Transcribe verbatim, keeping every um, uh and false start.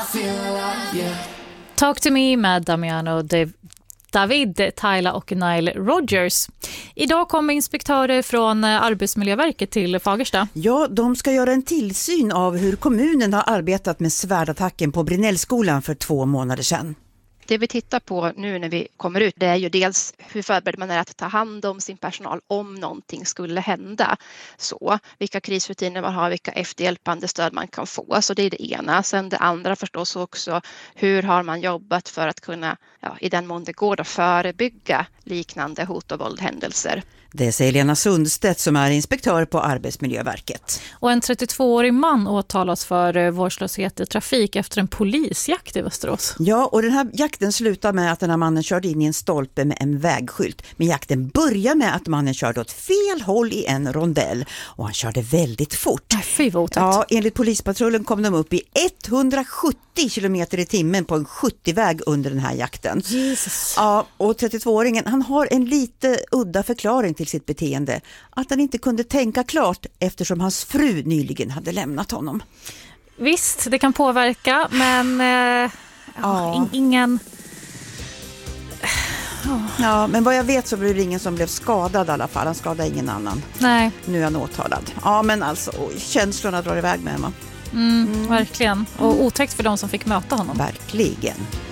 feel alive, yeah. Talk to me med Damiano Dav- David, Tyler och Nile Rogers. Idag kommer inspektörer från Arbetsmiljöverket till Fagersta. Ja, de ska göra en tillsyn av hur kommunen har arbetat med svärdattacken på Brinnellskolan för två månader sedan. Det vi tittar på nu när vi kommer ut, det är ju dels hur förberedd man är att ta hand om sin personal om någonting skulle hända. Så vilka krisrutiner man har, vilka efterhjälpande stöd man kan få. Så det är det ena. Sen det andra förstås också, hur har man jobbat för att kunna, ja, i den mån det går, att förebygga liknande hot- och våldhändelser. Det säger Lena Sundstedt som är inspektör på Arbetsmiljöverket. Och en trettiotvåårig man åtalas för vårdslöshet i trafik efter en polisjakt i Västerås. Ja, och den här jakten slutar med att den här mannen körde in i en stolpe med en vägskylt. Men jakten börjar med att mannen körde åt fel håll i en rondell och han körde väldigt fort. Fy vad otäckt. Ja, enligt polispatrullen kom de upp i etthundrasjuttio kilometer i timmen på en sjuttio-väg under den här jakten. Jesus. Ja, och trettiotvååringen, han har en lite udda förklaring till sitt beteende. Att han inte kunde tänka klart eftersom hans fru nyligen hade lämnat honom. Visst, det kan påverka, men eh, ja. in, ingen... Oh. Ja, men vad jag vet så blev det ingen som blev skadad i alla fall. Han skadade ingen annan. Nej. Nu är han åtalad. Ja, men alltså, oj, känslorna drar iväg med honom. Mm, mm. Verkligen. Och otäckt för de som fick möta honom. Verkligen.